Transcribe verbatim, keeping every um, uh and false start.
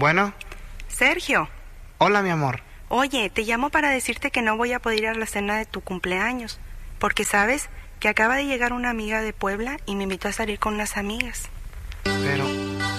Bueno. Sergio. Hola, mi amor. Oye, te llamo para decirte que no voy a poder ir a la cena de tu cumpleaños, porque sabes que acaba de llegar una amiga de Puebla y me invitó a salir con unas amigas. Pero,